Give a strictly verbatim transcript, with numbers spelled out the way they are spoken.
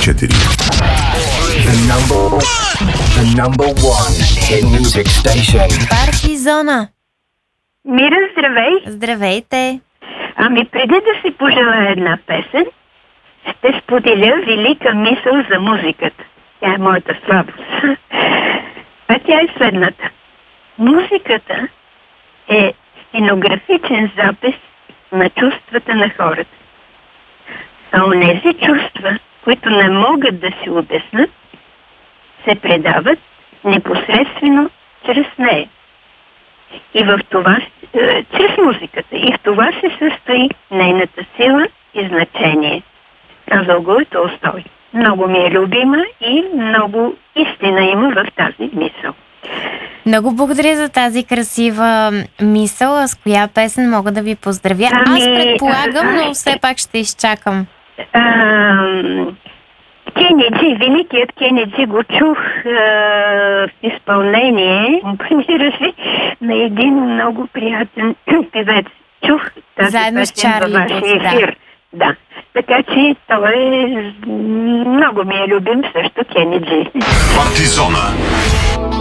четири. The number, the number one hit music station. Парти зона. Мира, здравей! Здравейте! Ами преди да си пожелая една песен, ще споделя велика мисъл за музиката. Тя е моята слабост. А тя е следната. Музиката е стенографичен запис на чувствата на хората. А онези чувства, които не могат да се обяснат, се предават непосредствено чрез нея. И в това, е, чрез музиката. И в това се състои нейната сила и значение. Казал го е Толстой. Много ми е любима и много истина има в тази мисъл. Много благодаря за тази красива мисъл. А с коя песен мога да ви поздравя? Ами, Аз предполагам, а, но все пак ще изчакам. Кенеди, великият Кенеди го чух а, в изпълнение, компонираше на един много приятен певец. Чух тази Заедно с песен във Чарли вашия Пут, да. ефир. Да. Така че той е много ми е любим също Кенеди. Партизона.